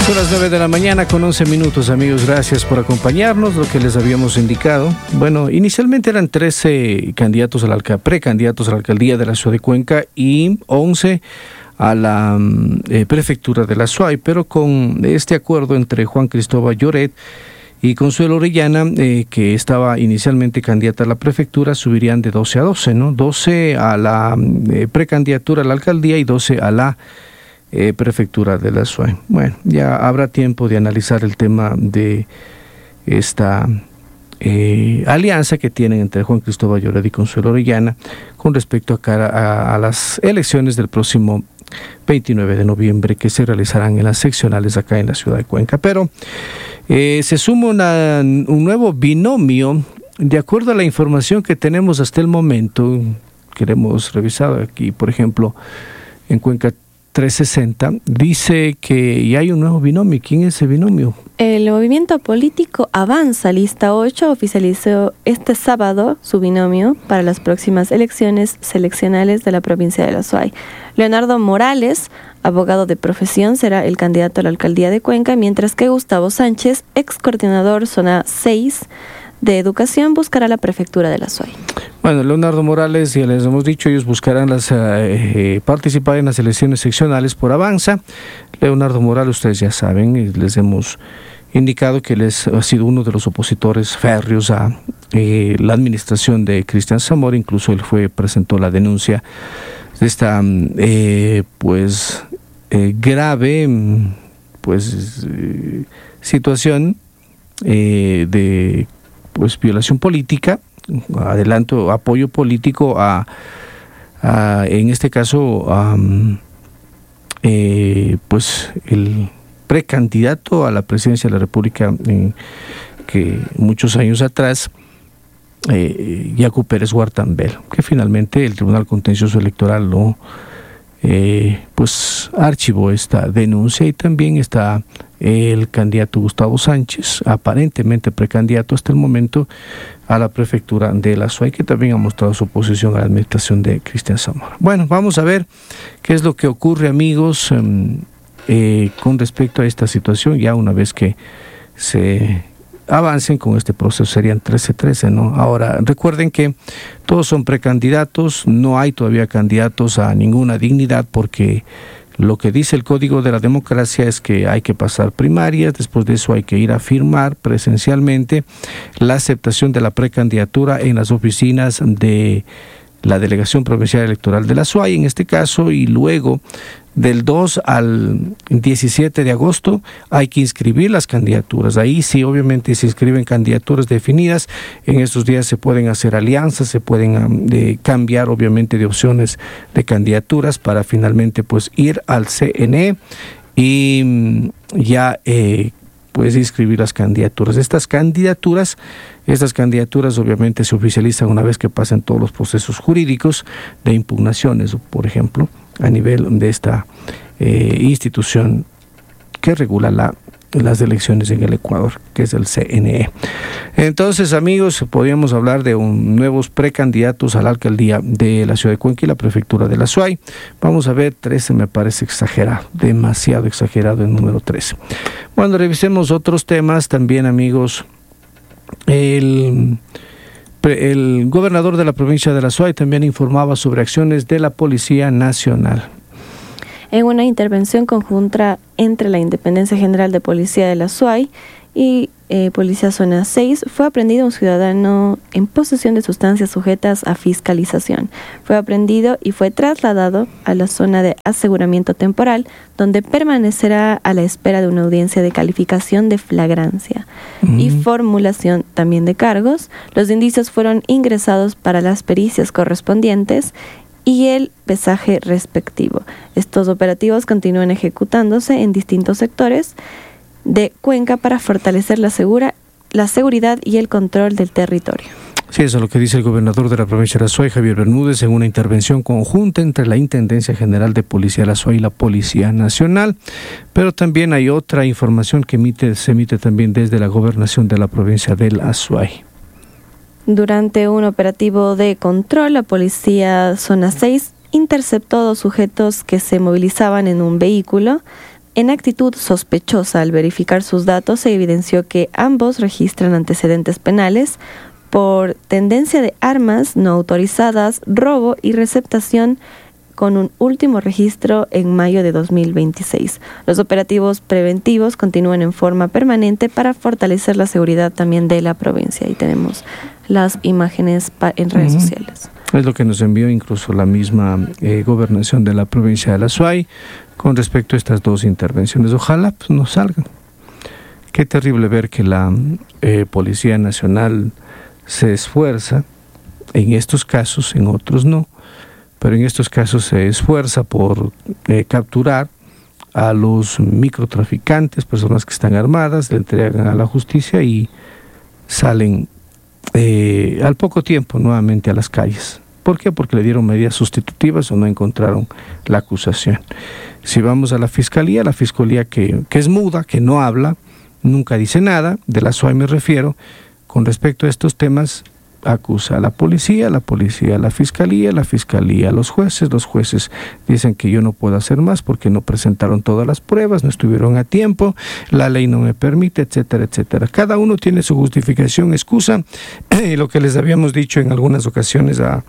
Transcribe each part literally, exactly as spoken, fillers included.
Son las nueve de la mañana con once minutos, amigos. Gracias por acompañarnos, lo que les habíamos indicado. Bueno, inicialmente eran trece candidatos a la alca- precandidatos a la alcaldía de la ciudad de Cuenca y once a la eh, prefectura de la Suay, pero con este acuerdo entre Juan Cristóbal Lloret y Consuelo Orellana, eh, que estaba inicialmente candidata a la prefectura, subirían de doce a doce, ¿no? doce a la eh, precandidatura a la alcaldía y doce a la Eh, prefectura de la Suay. Bueno, ya habrá tiempo de analizar el tema de esta eh, alianza que tienen entre Juan Cristóbal Lloret y Consuelo Orellana con respecto a, cara, a, a las elecciones del próximo veintinueve de noviembre que se realizarán en las seccionales acá en la ciudad de Cuenca. Pero eh, se suma una, un nuevo binomio. De acuerdo a la información que tenemos hasta el momento, que hemos revisado aquí, por ejemplo, en Cuenca trescientos sesenta, dice que ya hay un nuevo binomio. ¿Quién es ese binomio? El movimiento político Avanza Lista ocho oficializó este sábado su binomio para las próximas elecciones seleccionales de la provincia de la Suay. Leonardo Morales, abogado de profesión, será el candidato a la alcaldía de Cuenca, mientras que Gustavo Sánchez, ex coordinador zona seis de educación, buscará la prefectura de la Suay. Bueno, Leonardo Morales, ya les hemos dicho, ellos buscarán las, eh, participar en las elecciones seccionales por Avanza. Leonardo Morales, ustedes ya saben, les hemos indicado que él es, ha sido uno de los opositores férreos a eh, la administración de Cristian Zamora. Incluso él fue presentó la denuncia de esta eh, pues eh, grave pues eh, situación eh, de pues violación política, adelanto, apoyo político a, a en este caso, a, eh, pues el precandidato a la presidencia de la República, eh, que muchos años atrás, eh, Yacu Pérez Guartambel, que finalmente el Tribunal Contencioso Electoral lo eh, pues archivó esta denuncia. Y también está el candidato Gustavo Sánchez, aparentemente precandidato hasta el momento a la prefectura de la Suay, que también ha mostrado su oposición a la administración de Cristian Zamora. Bueno, vamos a ver qué es lo que ocurre, amigos, eh, eh, con respecto a esta situación. Ya una vez que se avancen con este proceso serían trece trece, ¿no? Ahora, recuerden que todos son precandidatos, no hay todavía candidatos a ninguna dignidad, porque lo que dice el Código de la Democracia es que hay que pasar primarias, después de eso hay que ir a firmar presencialmente la aceptación de la precandidatura en las oficinas de la Delegación Provincial Electoral de la Suay, en este caso, y luego del dos al diecisiete de agosto hay que inscribir las candidaturas. Ahí sí, obviamente, se inscriben candidaturas definidas. En estos días se pueden hacer alianzas, se pueden um, de cambiar, obviamente, de opciones de candidaturas para finalmente pues ir al C N E y um, ya eh, pues inscribir las candidaturas. Estas candidaturas, estas candidaturas obviamente se oficializan una vez que pasen todos los procesos jurídicos de impugnaciones, por ejemplo, a nivel de esta eh, institución que regula la, las elecciones en el Ecuador, que es el C N E. Entonces, amigos, podríamos hablar de un, nuevos precandidatos a la alcaldía de la ciudad de Cuenca y la prefectura de la Suay. Vamos a ver, trece me parece exagerado, demasiado exagerado el número trece. Bueno, revisemos otros temas también, amigos. El... El gobernador de la provincia de la Suay también informaba sobre acciones de la Policía Nacional. En una intervención conjunta entre la Intendencia General de Policía de la Suay y eh, Policía Zona seis, fue aprendido un ciudadano en posesión de sustancias sujetas a fiscalización. Fue aprendido y fue trasladado a la zona de aseguramiento temporal, donde permanecerá a la espera de una audiencia de calificación de flagrancia uh-huh. y formulación también de cargos. Los indicios fueron ingresados para las pericias correspondientes y el pesaje respectivo. Estos operativos continúan ejecutándose en distintos sectores de Cuenca para fortalecer la, segura, la seguridad y el control del territorio. Sí, eso es lo que dice el gobernador de la provincia de la Suay, Javier Bermúdez, en una intervención conjunta entre la Intendencia General de Policía de la Suay y la Policía Nacional. Pero también hay otra información que emite, se emite también desde la gobernación de la provincia de la Suay. Durante un operativo de control, la Policía Zona seis interceptó dos sujetos que se movilizaban en un vehículo En actitud sospechosa, al verificar sus datos, se evidenció que ambos registran antecedentes penales por tendencia de armas no autorizadas, robo y receptación, con un último registro en mayo de dos mil veintiséis. Los operativos preventivos continúan en forma permanente para fortalecer la seguridad también de la provincia. Y tenemos las imágenes pa- en redes uh-huh. sociales. Es lo que nos envió incluso la misma eh, gobernación de la provincia de la Azuay con respecto a estas dos intervenciones. Ojalá pues, no salgan. Qué terrible ver que la eh, Policía Nacional se esfuerza en estos casos, en otros no, pero en estos casos se esfuerza por eh, capturar a los microtraficantes, personas que están armadas, le entregan a la justicia y salen eh, al poco tiempo nuevamente a las calles. ¿Por qué? Porque le dieron medidas sustitutivas o no encontraron la acusación. Si vamos a la fiscalía, la fiscalía que, que es muda, que no habla, nunca dice nada, de la S U A Y me refiero, con respecto a estos temas, acusa a la policía, la policía a la fiscalía, la fiscalía a los jueces, los jueces dicen que yo no puedo hacer más porque no presentaron todas las pruebas, no estuvieron a tiempo, la ley no me permite, etcétera, etcétera. Cada uno tiene su justificación, excusa, y lo que les habíamos dicho en algunas ocasiones a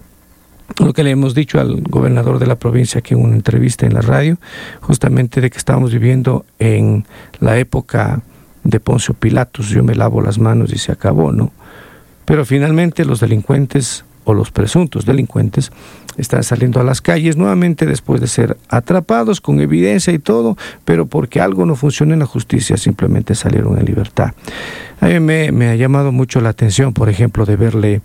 lo que le hemos dicho al gobernador de la provincia aquí en una entrevista en la radio, justamente de que estábamos viviendo en la época de Poncio Pilatos, yo me lavo las manos y se acabó, ¿no? Pero finalmente los delincuentes o los presuntos delincuentes están saliendo a las calles nuevamente después de ser atrapados con evidencia y todo, pero porque algo no funciona en la justicia, simplemente salieron en libertad. A mí me, me ha llamado mucho la atención, por ejemplo, de verle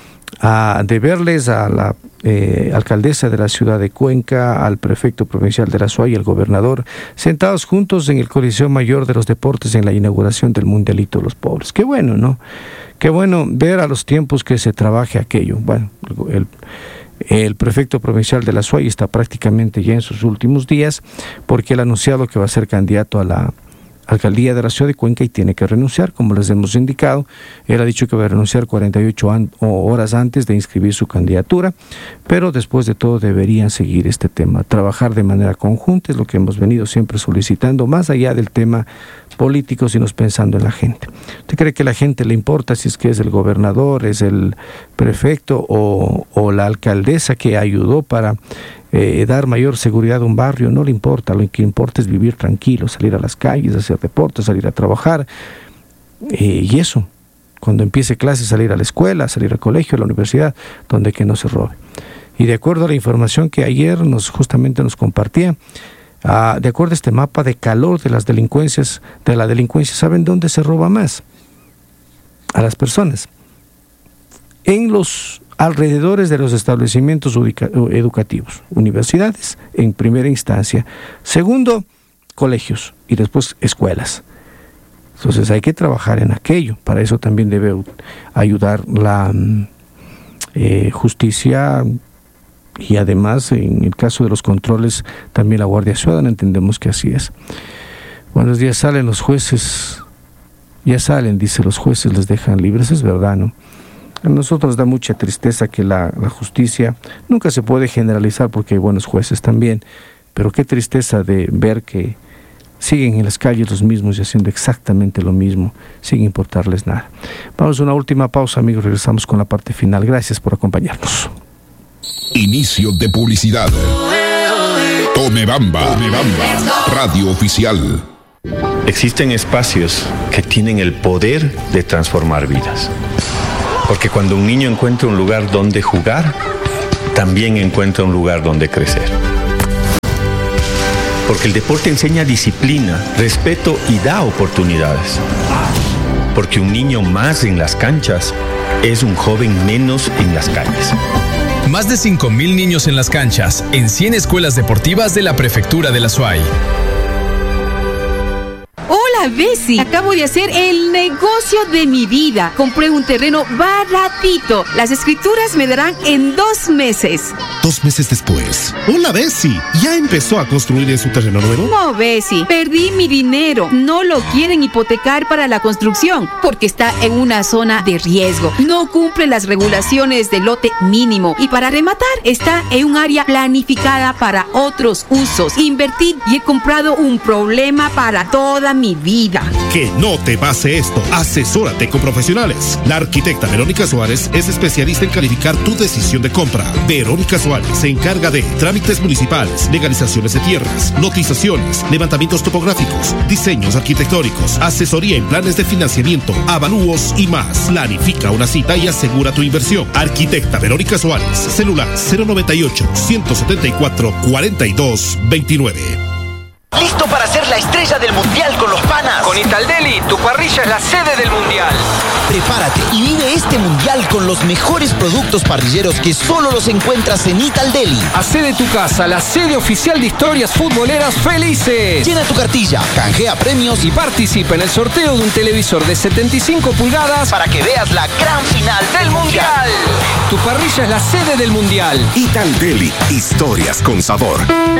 a, de verles a la eh, alcaldesa de la ciudad de Cuenca, al prefecto provincial de la S U A Y y al gobernador, sentados juntos en el Coliseo Mayor de los Deportes en la inauguración del Mundialito de los Pobres. Qué bueno, ¿no? Qué bueno ver a los tiempos que se trabaje aquello. Bueno, el, el prefecto provincial de la S U A Y está prácticamente ya en sus últimos días porque él ha anunciado que va a ser candidato a la alcaldía de la ciudad de Cuenca y tiene que renunciar, como les hemos indicado. Él ha dicho que va a renunciar cuarenta y ocho an- horas antes de inscribir su candidatura, pero después de todo deberían seguir este tema, trabajar de manera conjunta, es lo que hemos venido siempre solicitando, más allá del tema político, sino pensando en la gente. ¿Usted cree que a la gente le importa si es que es el gobernador, es el prefecto o, o la alcaldesa que ayudó para Eh, dar mayor seguridad a un barrio? No le importa, lo que importa es vivir tranquilo, salir a las calles, hacer deporte, salir a trabajar, eh, y eso, cuando empiece clase, salir a la escuela, salir al colegio, a la universidad, donde que no se robe. Y de acuerdo a la información que ayer nos justamente nos compartía, uh, de acuerdo a este mapa de calor de las delincuencias, de la delincuencia, ¿saben dónde se roba más? A las personas. En los alrededores de los establecimientos educativos, universidades en primera instancia, segundo, colegios y después escuelas. Entonces hay que trabajar en aquello, para eso también debe ayudar la eh, justicia y además en el caso de los controles también la Guardia Ciudadana, entendemos que así es. Buenos días, salen los jueces, ya salen, dice, los jueces les dejan libres, es verdad, ¿no? A nosotros da mucha tristeza que la, la justicia, nunca se puede generalizar porque hay buenos jueces también, pero qué tristeza de ver que siguen en las calles los mismos y haciendo exactamente lo mismo, sin importarles nada. Vamos a una última pausa, amigos, regresamos con la parte final. Gracias por acompañarnos. Inicio de publicidad. Tome Bamba, Tome Bamba, radio oficial. Existen espacios que tienen el poder de transformar vidas. Porque cuando un niño encuentra un lugar donde jugar, también encuentra un lugar donde crecer. Porque el deporte enseña disciplina, respeto y da oportunidades. Porque un niño más en las canchas es un joven menos en las calles. Más de cinco mil niños en las canchas, en cien escuelas deportivas de la Prefectura de la S U A Y. Hola Hola, Bessie. Acabo de hacer el negocio de mi vida. Compré un terreno baratito. Las escrituras me darán en dos meses. Dos meses después. Hola, Bessie. ¿Ya empezó a construir en su terreno nuevo? No, Bessie. Perdí mi dinero. No lo quieren hipotecar para la construcción porque está en una zona de riesgo. No cumple las regulaciones del lote mínimo. Y para rematar, está en un área planificada para otros usos. Invertí y he comprado un problema para toda mi vida. Que no te pase esto. Asesórate con profesionales. La arquitecta Verónica Suárez es especialista en calificar tu decisión de compra. Verónica Suárez se encarga de trámites municipales, legalizaciones de tierras, notizaciones, levantamientos topográficos, diseños arquitectónicos, asesoría en planes de financiamiento, avalúos y más. Planifica una cita y asegura tu inversión. Arquitecta Verónica Suárez. Celular cero noventa y ocho, ciento setenta y cuatro, cuarenta y dos veintinueve. ¿Listo para ser la estrella del mundial con los panas? Con Italdeli, tu parrilla es la sede del mundial. Prepárate y vive este mundial con los mejores productos parrilleros que solo los encuentras en Italdeli. Hacé de tu casa la sede oficial de historias futboleras felices. Llena tu cartilla, canjea premios y participa en el sorteo de un televisor de setenta y cinco pulgadas para que veas la gran final del mundial. Tu parrilla es la sede del mundial. Italdeli, historias con sabor.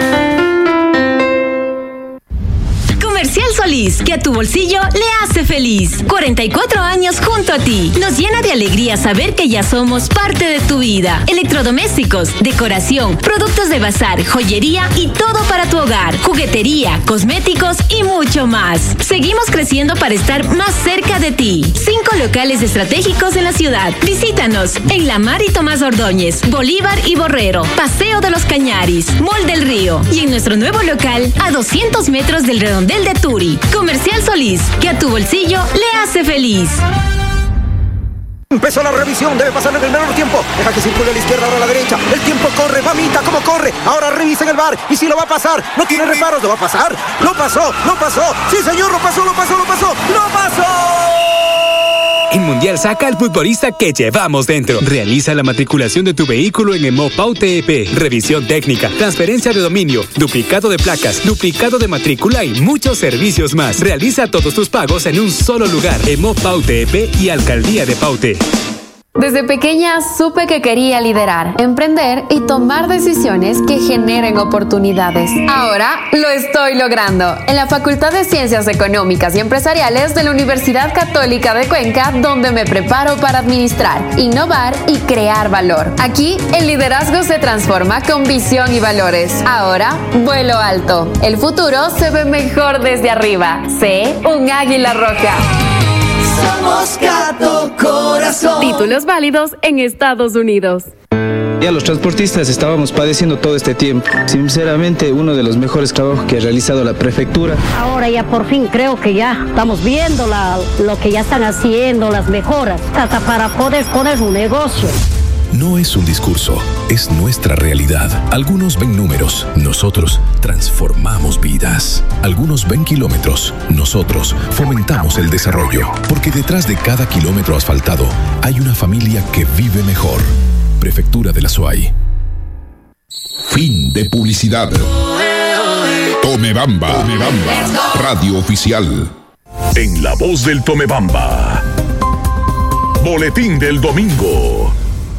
Comercial Solís, que a tu bolsillo le hace feliz. cuarenta y cuatro años junto a ti. Nos llena de alegría saber que ya somos parte de tu vida. Electrodomésticos, decoración, productos de bazar, joyería y todo para tu hogar. Juguetería, cosméticos y mucho más. Seguimos creciendo para estar más cerca de ti. Cinco locales estratégicos en la ciudad. Visítanos en La Mar y Tomás Ordóñez, Bolívar y Borrero, Paseo de los Cañaris, Mall del Río y en nuestro nuevo local a doscientos metros del Redondel de Turi. Comercial Solís, que a tu bolsillo le hace feliz. Empezó la revisión, debe pasar en el menor tiempo. Deja que circule a la izquierda, ahora a la derecha. El tiempo corre, mamita, ¿cómo corre? Ahora revisa en el bar. Y si lo va a pasar, no tiene reparos, lo va a pasar. Lo pasó, lo pasó. Sí, señor, lo pasó, lo pasó, lo pasó. ¡Lo pasó! En Mundial saca al futbolista que llevamos dentro. Realiza la matriculación de tu vehículo en Emopau T E P. Revisión técnica, transferencia de dominio, duplicado de placas, duplicado de matrícula y muchos servicios más. Realiza todos tus pagos en un solo lugar. Emopau T E P y Alcaldía de Paute. Desde pequeña supe que quería liderar, emprender y tomar decisiones que generen oportunidades. Ahora lo estoy logrando en la Facultad de Ciencias Económicas y Empresariales de la Universidad Católica de Cuenca, donde me preparo para administrar, innovar y crear valor. Aquí el liderazgo se transforma con visión y valores. Ahora vuelo alto. El futuro se ve mejor desde arriba. Sé un águila roja. Somos Gato Corazón. Títulos válidos en Estados Unidos. Ya los transportistas estábamos padeciendo todo este tiempo. Sinceramente, uno de los mejores trabajos que ha realizado la prefectura. Ahora ya por fin creo que ya estamos viendo la, lo que ya están haciendo, las mejoras, hasta para poder poner un negocio. No es un discurso, es nuestra realidad. Algunos ven números, nosotros transformamos vidas. Algunos ven kilómetros, nosotros fomentamos el desarrollo. Porque detrás de cada kilómetro asfaltado hay una familia que vive mejor. Prefectura de la Suay. Fin de publicidad. Tomebamba. Tomebamba. Radio oficial. En la voz del Tomebamba. Boletín del domingo.